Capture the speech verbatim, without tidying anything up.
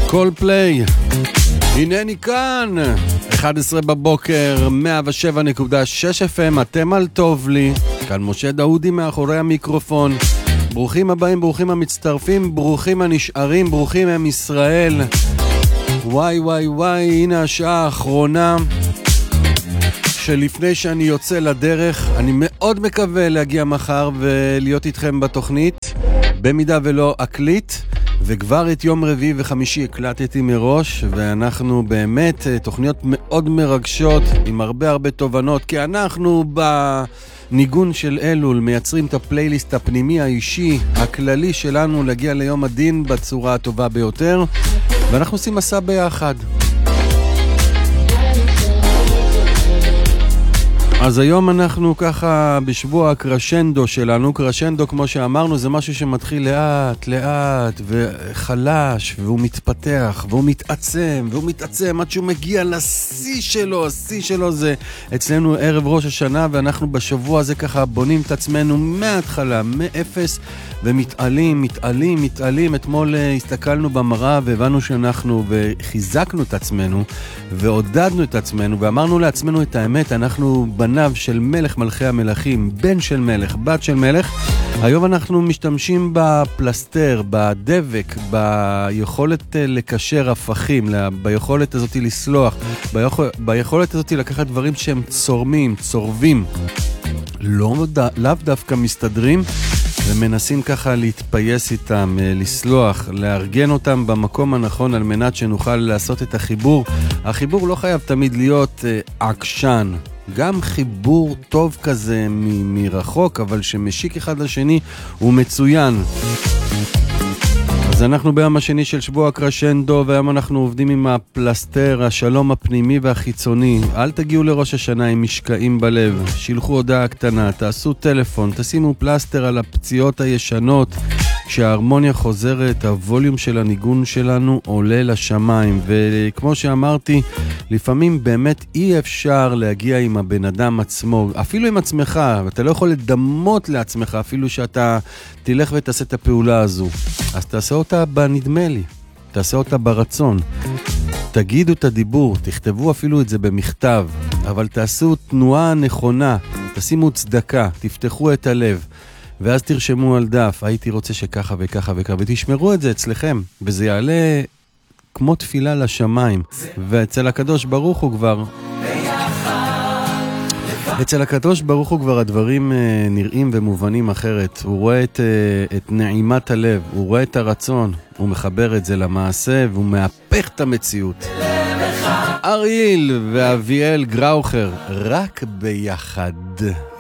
קולפליי, הנני כאן, אחת עשרה בבוקר, מאה ושבע נקודה שש אף אם, אתם על טוב לי, כאן משה דאודי מאחורי המיקרופון. ברוכים הבאים, ברוכים המצטרפים, ברוכים הנשארים, ברוכים הם ישראל. וואי וואי וואי, הנה השעה האחרונה שלפני שאני יוצא לדרך. אני מאוד מקווה להגיע מחר ולהיות איתכם בתוכנית, במידה ולא אקליט, וכבר את יום רביעי וחמישי הקלטתי מראש, ואנחנו באמת תוכניות מאוד מרגשות עם הרבה הרבה תובנות, כי אנחנו בניגון של אלול מייצרים את הפלייליסט הפנימי האישי הכללי שלנו להגיע ליום הדין בצורה הטובה ביותר, ואנחנו עושים מסע ביחד. אז היום אנחנו ככה בשבוע הקרשנדו שלנו. קרשנדו, כמו שאמרנו, זה משהו שמתחיל לאט לאט וחלש, והוא מתפתח והוא מתעצם והוא מתעצם עד שהוא מגיע לשיא שלו. השיא שלו זה אצלנו ערב ראש השנה, ואנחנו בשבוע הזה ככה בונים את עצמנו מההתחלה, מאפס, ומתעלים, מתעלים, מתעלים. אתמול הסתכלנו במראה והבנו שאנחנו וחיזקנו את עצמנו ועודדנו את עצמנו ואמרנו לעצמנו את האמת, אנחנו בניו של מלך מלכי המלכים, בן של מלך, בת של מלך. היום אנחנו משתמשים בפלסטר, בדבק, ביכולת לקשר הפכים, ביכולת הזאת לסלוח, ביכול, ביכולת הזאת לקחת דברים שהם צורמים, צורבים, לא, לאו דווקא מסתדרים, ומנסים ככה להתפייס איתם, לסלוח, לארגן אותם במקום הנכון על מנת שנוכל לעשות את החיבור. החיבור לא חייב תמיד להיות עקשן, גם חיבור טוב כזה מ- מרחוק, אבל שמשיק אחד לשני הוא מצוין. אז אנחנו ביום השני של שבוע קרשנדו, והיום אנחנו עובדים עם הפלסטר, השלום הפנימי והחיצוני. אל תגיעו לראש השנה עם משקעים בלב, שילחו הודעה קטנה, תעשו טלפון, תשימו פלסטר על הפציעות הישנות. כשההרמוניה חוזרת, הווליום של הניגון שלנו עולה לשמיים, וכמו שאמרתי, לפעמים באמת אי אפשר להגיע עם הבן אדם עצמו, אפילו עם עצמך, ואתה לא יכול לדמות לעצמך אפילו שאתה תלך ותעשה את הפעולה הזו. אז תעשה אותה בנדמה לי, תעשה אותה ברצון, תגידו את הדיבור, תכתבו אפילו את זה במכתב, אבל תעשו תנועה נכונה, תשימו צדקה, תפתחו את הלב, ואז תרשמו על דף, הייתי רוצה שככה וככה וככה, ותשמרו את זה אצלכם, וזה יעלה כמו תפילה לשמיים, ואצל הקדוש ברוך הוא כבר, אצל הקדוש ברוך הוא כבר הדברים נראים ומובנים אחרת. הוא רואה את, את נעימת הלב, הוא רואה את הרצון, הוא מחבר את זה למעשה, והוא מהפך את המציאות. אריאל ואביאל גראוכר, רק ביחד.